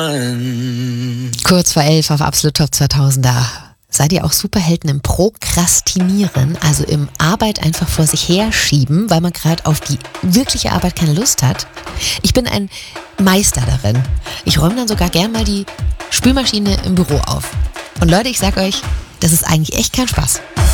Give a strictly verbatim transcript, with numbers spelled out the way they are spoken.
Kurz vor elf auf Absolut Top zweitausender. Seid ihr auch Superhelden im Prokrastinieren, also im Arbeit einfach vor sich herschieben, weil man gerade auf die wirkliche Arbeit keine Lust hat? Ich bin ein Meister darin. Ich räume dann sogar gern mal die Spülmaschine im Büro auf. Und Leute, ich sag euch, das ist eigentlich echt kein Spaß.